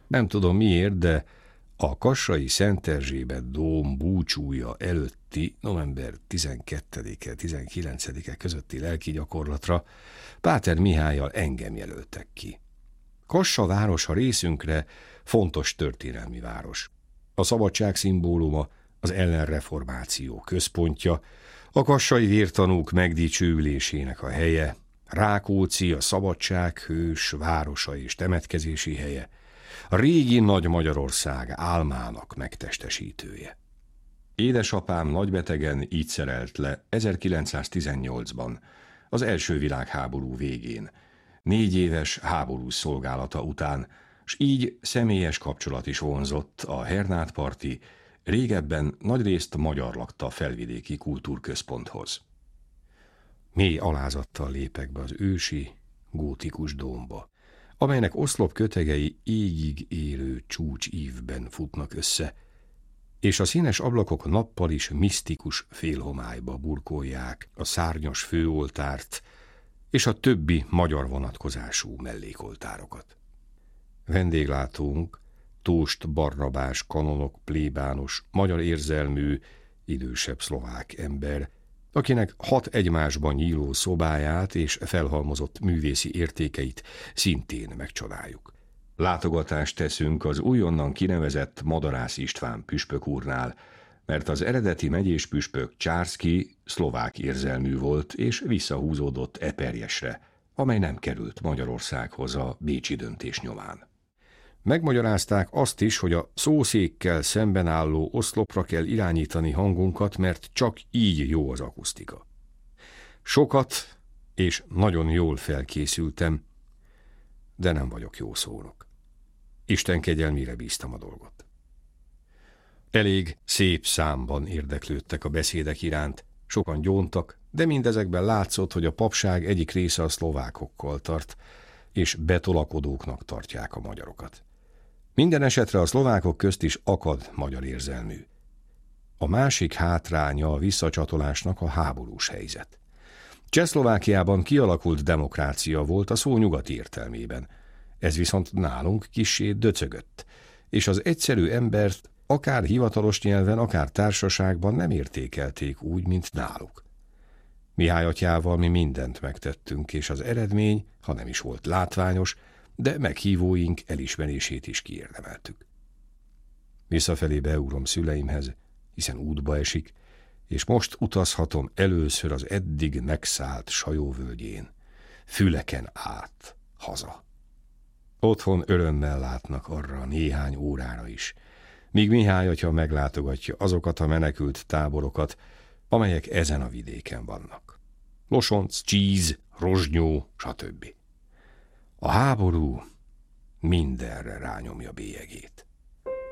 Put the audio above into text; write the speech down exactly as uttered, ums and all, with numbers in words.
Nem tudom miért, de a kassai Szent Erzsébet dóm búcsúja előtti november tizenkettedike tizenkilencedike közötti lelki gyakorlatra Páter Mihályal engem jelöltek ki. Kassa városa részünkre fontos történelmi város. A szabadság szimbóluma, az ellenreformáció központja, a kassai vértanúk megdicsőülésének a helye, Rákóczi a szabadsághős városa és temetkezési helye, a régi Nagy Magyarország álmának megtestesítője. Édesapám nagybetegen így szerelt le ezerkilencszáztizennyolcban, az első világháború végén, négy éves háborús szolgálata után, s így személyes kapcsolat is vonzott a Hernádparti, régebben nagyrészt magyar lakta felvidéki kultúrközponthoz. Mély alázattal lépek be az ősi, gótikus dómba, amelynek oszlop kötegei égig érő csúcsívben futnak össze, és a színes ablakok nappal is misztikus félhomályba burkolják a szárnyas főoltárt és a többi magyar vonatkozású mellékoltárokat. Vendéglátónk, Tóst Barnabás kanonok plébános, magyar érzelmű, idősebb szlovák ember, akinek hat egymásban nyíló szobáját és felhalmozott művészi értékeit szintén megcsodáljuk. Látogatást teszünk az újonnan kinevezett Madarász István püspök úrnál, mert az eredeti megyés püspök Csárszky szlovák érzelmű volt és visszahúzódott Eperjesre, amely nem került Magyarországhoz a bécsi döntés nyomán. Megmagyarázták azt is, hogy a szószékkel szemben álló oszlopra kell irányítani hangunkat, mert csak így jó az akusztika. Sokat és nagyon jól felkészültem, de nem vagyok jó szónok. Isten kegyelmére bíztam a dolgot. Elég szép számban érdeklődtek a beszédek iránt, sokan gyóntak, de mindezekben látszott, hogy a papság egyik része a szlovákokkal tart, és betolakodóknak tartják a magyarokat. Minden esetre a szlovákok közt is akad magyar érzelmű. A másik hátránya a visszacsatolásnak a háborús helyzet. Csehszlovákiában kialakult demokrácia volt a szó nyugati értelmében, ez viszont nálunk kissé döcögött, és az egyszerű embert akár hivatalos nyelven, akár társaságban nem értékelték úgy, mint náluk. Mihály atyával mi mindent megtettünk, és az eredmény, ha nem is volt látványos, de meghívóink elismerését is kiérdemeltük. Visszafelé beugrom szüleimhez, hiszen útba esik, és most utazhatom először az eddig megszállt Sajóvölgyén, Füleken át, haza. Otthon örömmel látnak arra néhány órára is, míg Mihály atya meglátogatja azokat a menekült táborokat, amelyek ezen a vidéken vannak. Losonc, Csíz, Rozsnyó, stb. A háború mindenre rányomja bélyegét.